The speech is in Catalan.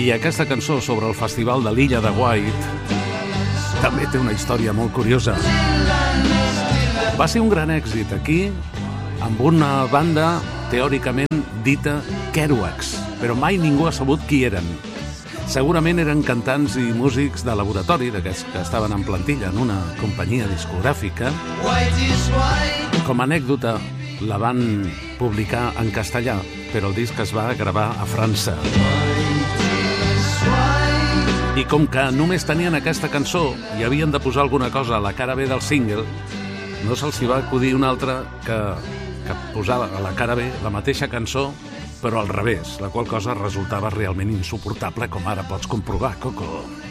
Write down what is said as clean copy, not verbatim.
I aquesta cançó sobre el festival de l'Illa de White també té una història molt curiosa. Va ser un gran èxit aquí, amb una banda teòricament dita Kerouacs, però mai ningú ha sabut qui eren. Segurament eren cantants i músics de laboratori, d'aquests que estaven en plantilla en una companyia discogràfica. Com a anècdota, la van publicar en castellà, però el disc es va gravar a França. I com que només tenien aquesta cançó i havien de posar alguna cosa a la cara B del single, no se'ls hi va acudir una altra que posar a la cara B la mateixa cançó, però al revés, la qual cosa resultava realment insuportable, com ara pots comprovar, Coco.